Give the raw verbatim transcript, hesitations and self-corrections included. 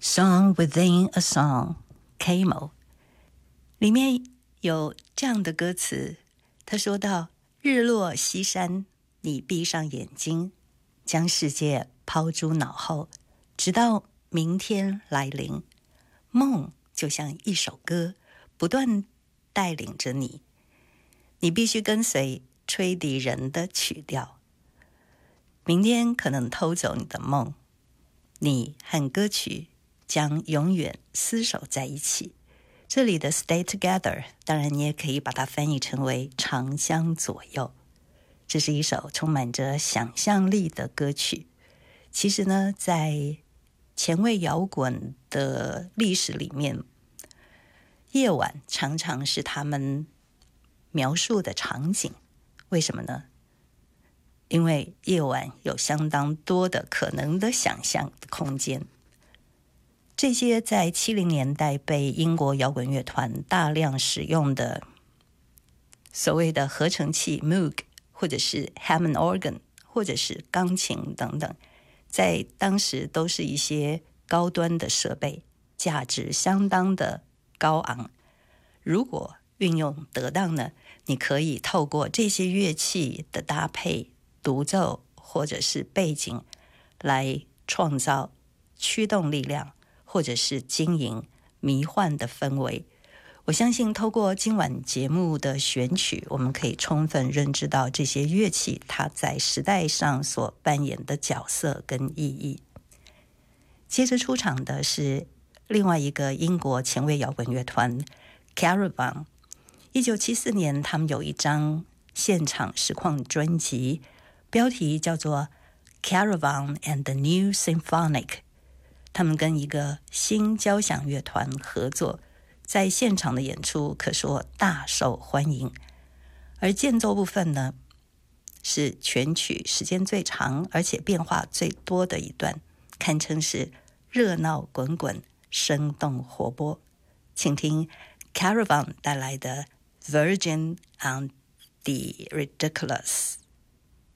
Song Within a Song Camo 里面有这样的歌词，他说到：日落西山，你闭上眼睛，将世界抛诸脑后，直到明天来临。梦就像一首歌，不断带领着你，你必须跟随吹笛人的曲调。明天可能偷走你的梦，你和歌曲将永远厮守在一起。这里的 stay together 当然你也可以把它翻译成为长相左右。这是一首充满着想象力的歌曲。其实呢，在前卫摇滚的历史里面，夜晚常常是他们描述的场景。为什么呢？因为夜晚有相当多的可能的想象的空间。这些在七零年代被英国摇滚乐团大量使用的所谓的合成器 Moog 或者是 Hammond Organ 或者是钢琴等等，在当时都是一些高端的设备，价值相当的高昂。如果运用得当呢，你可以透过这些乐器的搭配、独奏或者是背景来创造驱动力量，或者是经营迷幻的氛围。我相信透过今晚节目的选曲，我们可以充分认知到这些乐器它在时代上所扮演的角色跟意义。接着出场的是另外一个英国前卫摇滚乐团 Caravan。 一九七四年他们有一张现场实况专辑，标题叫做 Caravan and the New Symphonic。他们跟一个新交响乐团合作，在现场的演出可说大受欢迎。而间奏部分呢，是全曲时间最长而且变化最多的一段，堪称是热闹滚滚，生动活泼。请听 Caravan 带来的 Virgin and the Ridiculous。